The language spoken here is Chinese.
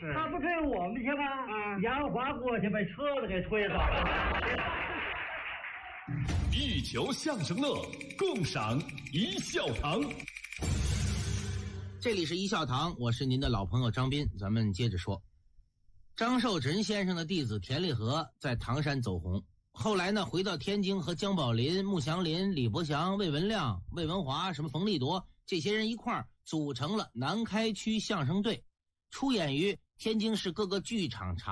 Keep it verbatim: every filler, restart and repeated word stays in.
是。 他不吹我们去吗？ 啊， 杨华过去把车子给吹走了。 一球相声乐，共赏一笑堂。 这里是一笑堂，我是您的老朋友张斌。咱们接着说，张寿臣先生的弟子田立和在唐山走红，后来呢回到天津，和姜宝林、穆祥林、李伯祥、魏文亮、魏文华、什么冯立铎这些人一块儿组成了南开区相声队，出演于天津市各个剧场、茶